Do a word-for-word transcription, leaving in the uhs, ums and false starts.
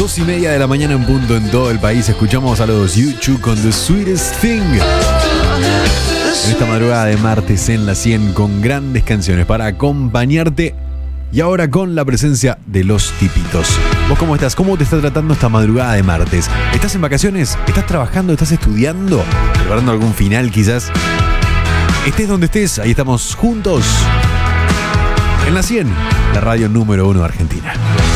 Dos y media de la mañana en punto en todo el país. Escuchamos a los U dos con The Sweetest Thing. En esta madrugada de martes en la cien con grandes canciones para acompañarte. Y ahora con la presencia de los tipitos. ¿Vos cómo estás? ¿Cómo te está tratando esta madrugada de martes? ¿Estás en vacaciones? ¿Estás trabajando? ¿Estás estudiando? ¿Preparando algún final quizás? Estés donde estés, ahí estamos juntos. En la cien, la radio número uno de Argentina.